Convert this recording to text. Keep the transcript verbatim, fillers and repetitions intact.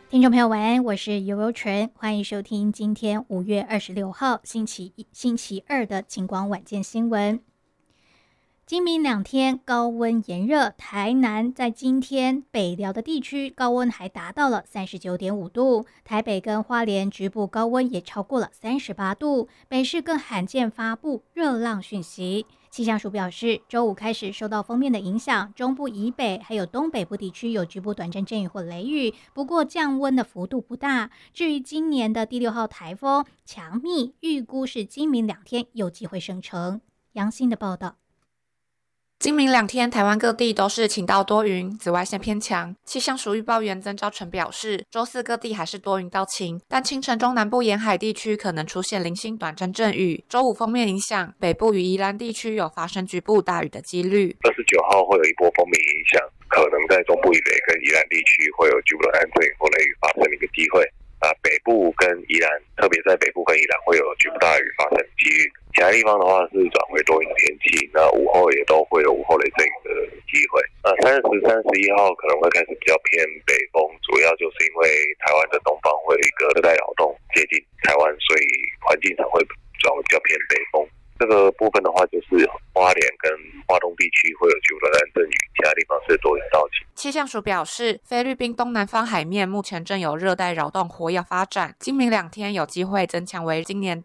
听众朋友晚安，我是尤尤纯，欢迎收听今天五月二十六号星期一星期二的晴光晚间新闻。今明两天高温炎热，台南在今天北寮的地区高温还达到了 三十九点五 度，台北跟花莲局部高温也超过了三十八度，北市更罕见发布热浪讯息。气象署表示，周五开始受到锋面的影响，中部以北还有东北部地区有局部短暂阵雨或雷雨，不过降温的幅度不大。至于今年的第六号台风强密，预估是今明两天有机会生成。杨欣的报道。 今明两天，台湾各地都是晴到多云，紫外线偏强。气象署预报员曾昭成表示，周四各地还是多云到晴，但清晨中南部沿海地区可能出现零星短暂阵雨。周五锋面影响，北部与宜兰地区有发生局部大雨的几率。 二十九号会有一波锋面影响，可能在中部以北跟宜兰地区会有局部的短暂阵雨或雷雨发生的一个机会。啊，北部跟宜兰，特别在北部跟宜兰会有局部大雨发生的几率。其他地方的话是转回多云的天气，那午后也都会有午后雷阵雨的机会。那三十、三十一号可能会开始比较偏北风，主要就是因为台湾的东方会有一个热带扰动接近台湾，所以环境上会转为比较偏北风。这个部分的话，就是花莲跟花东地区会有局部的短暂阵雨，其他地方是多云到晴。 气象署表示，菲律宾东南方海面目前正有热带扰动活跃发展，今明两天有机会增强为今年